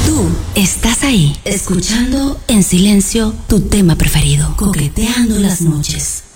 Tú estás ahí, escuchando en silencio tu tema preferido, Coqueteando las noches.